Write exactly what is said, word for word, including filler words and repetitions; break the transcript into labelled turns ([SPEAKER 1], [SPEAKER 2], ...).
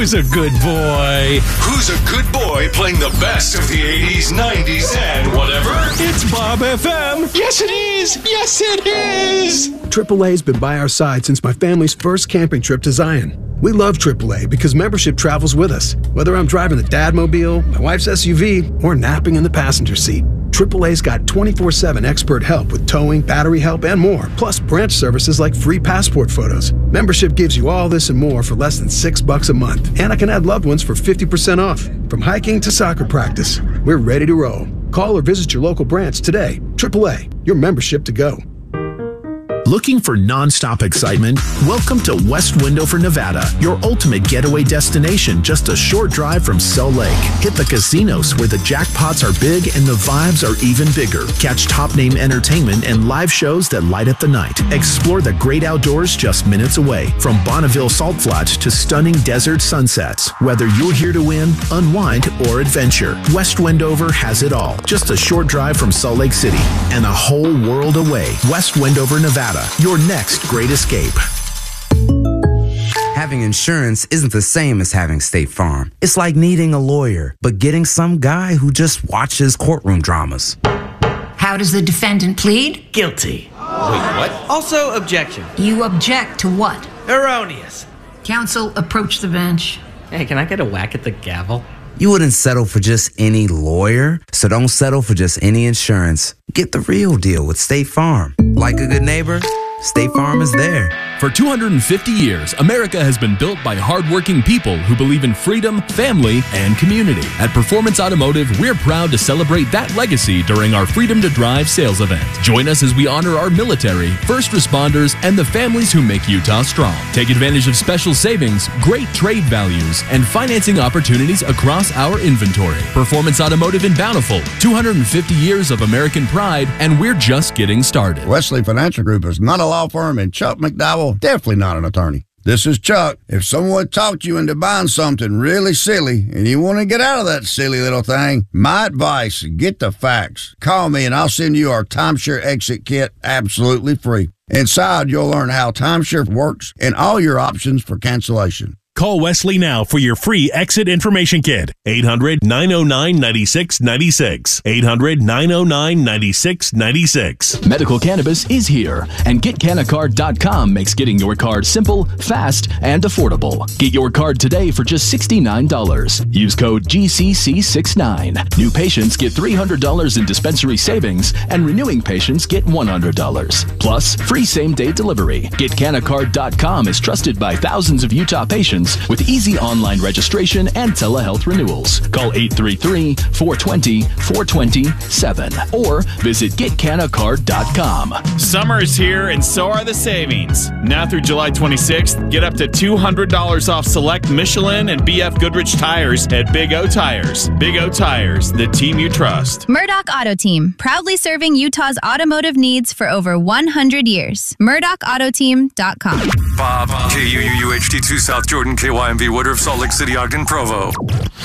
[SPEAKER 1] Who's a good boy?
[SPEAKER 2] Who's a good boy playing the best of the eighties, nineties, and whatever?
[SPEAKER 1] It's Bob F M.
[SPEAKER 2] Yes, it is. Yes, it is.
[SPEAKER 3] triple A's been by our side since my family's first camping trip to Zion. We love triple A because membership travels with us, whether I'm driving the Dadmobile, my wife's S U V, or napping in the passenger seat. triple A's got twenty-four seven expert help with towing, battery help, and more, plus branch services like free passport photos. Membership gives you all this and more for less than six bucks a month, and I can add loved ones for fifty percent off. From hiking to soccer practice, we're ready to roll. Call or visit your local branch today. triple A, your membership to go.
[SPEAKER 4] Looking for non-stop excitement? Welcome to West Wendover, Nevada, your ultimate getaway destination just a short drive from Cell Lake. Hit the casinos where the jackpots are big and the vibes are even bigger. Catch top-name entertainment and live shows that light up the night. Explore the great outdoors just minutes away. From Bonneville Salt Flats to stunning desert sunsets. Whether you're here to win, unwind, or adventure, West Wendover has it all. Just a short drive from Salt Lake City and a whole world away. West Wendover, Nevada. Your next great escape.
[SPEAKER 5] Having insurance isn't the same as having State Farm. It's like needing a lawyer, but getting some guy who just watches courtroom dramas.
[SPEAKER 6] How does the defendant plead?
[SPEAKER 7] Guilty.
[SPEAKER 8] Wait, what?
[SPEAKER 7] Also, objection.
[SPEAKER 6] You object to what?
[SPEAKER 7] Erroneous.
[SPEAKER 6] Counsel, approach the bench.
[SPEAKER 8] Hey, can I get a whack at the gavel?
[SPEAKER 5] You wouldn't settle for just any lawyer, so don't settle for just any insurance. Get the real deal with State Farm. Like a good neighbor, State Farm is there.
[SPEAKER 9] For two hundred fifty years, America has been built by hardworking people who believe in freedom, family, and community. At Performance Automotive, we're proud to celebrate that legacy during our Freedom to Drive sales event. Join us as we honor our military, first responders, and the families who make Utah strong. Take advantage of special savings, great trade values, and financing opportunities across our inventory. Performance Automotive in Bountiful, two hundred fifty years of American pride, and we're just getting started.
[SPEAKER 10] Wesley Financial Group is not a law firm, and Chuck McDowell, definitely not an attorney. This is Chuck. If someone talked you into buying something really silly and you want to get out of that silly little thing, my advice, get the facts. Call me and I'll send you our timeshare exit kit absolutely free. Inside, you'll learn how timeshare works and all your options for cancellation.
[SPEAKER 11] Call Wesley now for your free exit information kit. eight hundred, nine oh nine, nine six nine six. eight hundred, nine oh nine, nine six nine six.
[SPEAKER 12] Medical cannabis is here, and Get Canna Card dot com makes getting your card simple, fast, and affordable. Get your card today for just sixty-nine dollars. Use code G C C sixty-nine. New patients get three hundred dollars in dispensary savings, and renewing patients get one hundred dollars. Plus, free same-day delivery. Get Canna Card dot com is trusted by thousands of Utah patients with easy online registration and telehealth renewals. Call eight three three, four two zero, four two seven or visit Get Canna Card dot com.
[SPEAKER 13] Summer is here and so are the savings. Now through July twenty-sixth, get up to two hundred dollars off select Michelin and B F Goodrich tires at Big O Tires. Big O Tires, the team you trust.
[SPEAKER 14] Murdoch Auto Team, proudly serving Utah's automotive needs for over one hundred years. Murdoch Auto Team dot com.
[SPEAKER 2] Bob, K U U U H D two South Jordan, K Y M V Woodruff, Salt Lake City, Ogden, Provo.